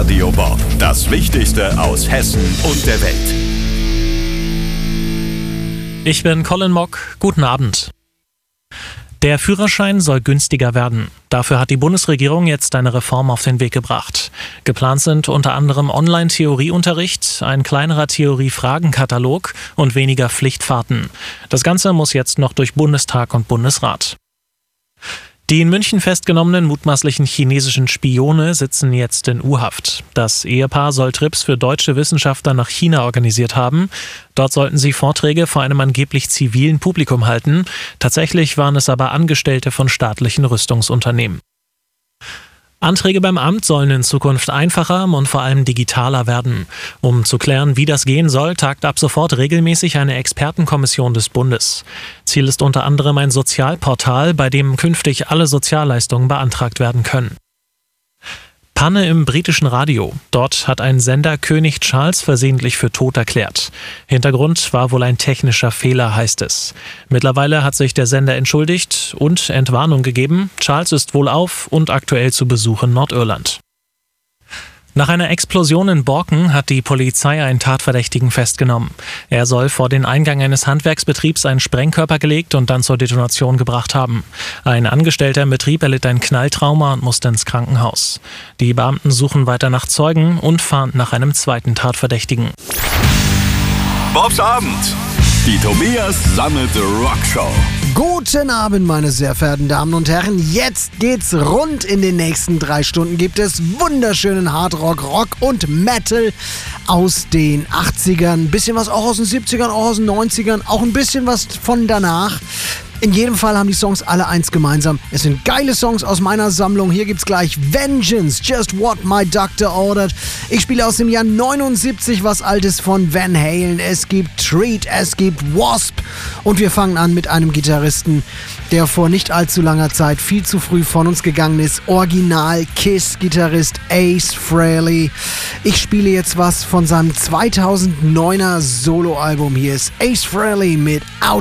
Radio Bob. Das Wichtigste aus Hessen und der Welt. Ich bin Colin Mock. Guten Abend. Der Führerschein soll günstiger werden. Dafür hat die Bundesregierung jetzt eine Reform auf den Weg gebracht. Geplant sind unter anderem Online-Theorieunterricht, ein kleinerer Theorie-Fragenkatalog und weniger Pflichtfahrten. Das Ganze muss jetzt noch durch Bundestag und Bundesrat. Die in München festgenommenen mutmaßlichen chinesischen Spione sitzen jetzt in U-Haft. Das Ehepaar soll Trips für deutsche Wissenschaftler nach China organisiert haben. Dort sollten sie Vorträge vor einem angeblich zivilen Publikum halten. Tatsächlich waren es aber Angestellte von staatlichen Rüstungsunternehmen. Anträge beim Amt sollen in Zukunft einfacher und vor allem digitaler werden. Um zu klären, wie das gehen soll, tagt ab sofort regelmäßig eine Expertenkommission des Bundes. Ziel ist unter anderem ein Sozialportal, bei dem künftig alle Sozialleistungen beantragt werden können. Panne im britischen Radio. Dort hat ein Sender König Charles versehentlich für tot erklärt. Hintergrund war wohl ein technischer Fehler, heißt es. Mittlerweile hat sich der Sender entschuldigt und Entwarnung gegeben. Charles ist wohlauf und aktuell zu Besuch in Nordirland. Nach einer Explosion in Borken hat die Polizei einen Tatverdächtigen festgenommen. Er soll vor den Eingang eines Handwerksbetriebs einen Sprengkörper gelegt und dann zur Detonation gebracht haben. Ein Angestellter im Betrieb erlitt ein Knalltrauma und musste ins Krankenhaus. Die Beamten suchen weiter nach Zeugen und fahnden nach einem zweiten Tatverdächtigen. Bobs Abend. Die Tobias Sammelte Rockshow. Guten Abend, meine sehr verehrten Damen und Herren. Jetzt geht's rund. In den nächsten 3 Stunden gibt es wunderschönen Hardrock, Rock und Metal aus den 80ern. Ein bisschen was auch aus den 70ern, auch aus den 90ern, auch ein bisschen was von danach. In jedem Fall haben die Songs alle eins gemeinsam. Es sind geile Songs aus meiner Sammlung. Hier gibt's gleich Vengeance, Just What My Doctor Ordered. Ich spiele aus dem Jahr 79 was Altes von Van Halen. Es gibt Treat, es gibt Wasp. Und wir fangen an mit einem Gitarristen, der vor nicht allzu langer Zeit viel zu früh von uns gegangen ist. Original Kiss-Gitarrist Ace Frehley. Ich spiele jetzt was von seinem 2009er Soloalbum. Hier ist Ace Frehley mit Out